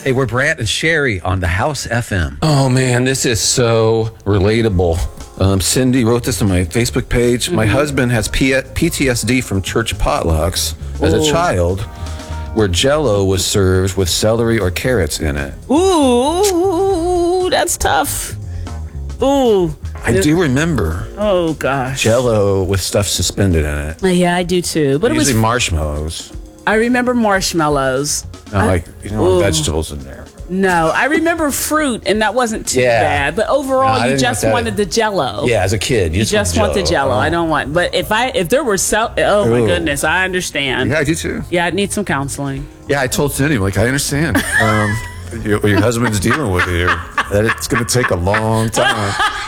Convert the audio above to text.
Hey, we're Brant and Sherry on the House FM. Oh man, this is so relatable. Cindy wrote this on my Facebook page. My husband has PTSD from church potlucks as a child, where Jell-O was served with celery or carrots in it. Ooh, that's tough. Ooh. I do remember Oh gosh. Jell-O with stuff suspended in it. Yeah, I do too. But it Usually was. marshmallows. I remember marshmallows. Not like vegetables in there. No, I remember fruit, and that wasn't too Yeah. bad. But No, overall, I you didn't just want that. wanted the Jell-O. Yeah, as a kid, You just want the Jell-O. Oh. I don't want. But if there were oh my Ooh. goodness, I understand. Yeah, I do too. Yeah, I need some counseling. Yeah, I told Cindy, like, I understand. Your husband's dealing with it. That it's going to take a long time.